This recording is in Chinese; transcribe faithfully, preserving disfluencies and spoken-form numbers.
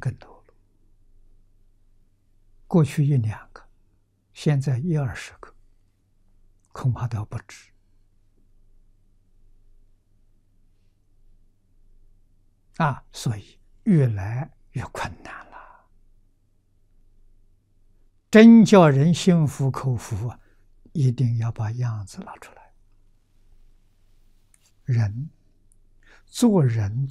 更多了。过去一两个，现在一二十个，恐怕都不止。啊，所以越来越困难了。真叫人心服口服啊，一定要把样子拿出来。人做人